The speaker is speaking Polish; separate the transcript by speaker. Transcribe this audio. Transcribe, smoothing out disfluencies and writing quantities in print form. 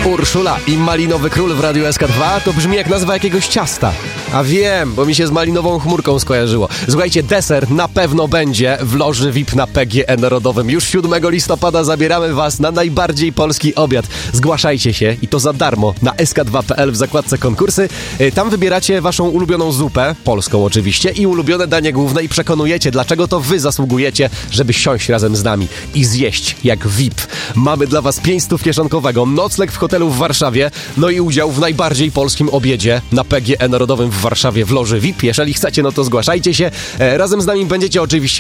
Speaker 1: Urszula i Malinowy Król w Radiu SK2 to brzmi jak nazwa jakiegoś ciasta. A wiem, bo mi się z malinową chmurką skojarzyło. Słuchajcie, deser na pewno będzie w loży VIP na PGE Narodowym. Już 7 listopada zabieramy was na najbardziej polski obiad. Zgłaszajcie się i to za darmo na sk2.pl w zakładce konkursy. Tam wybieracie waszą ulubioną zupę, polską oczywiście, i ulubione danie główne i przekonujecie, dlaczego to wy zasługujecie, żeby siąść razem z nami i zjeść jak VIP. Mamy dla was 500 kieszonkowego, nocleg w hotelu w Warszawie, no i udział w najbardziej polskim obiedzie na PGE Narodowym w Warszawie w loży VIP. Jeżeli chcecie, no to zgłaszajcie się. Razem z nami będziecie oczywiście